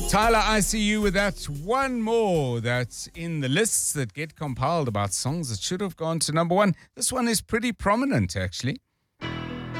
Tyler, I see you with that. One more that's in the lists that get compiled about songs that should have gone to number one. This one is pretty prominent, actually.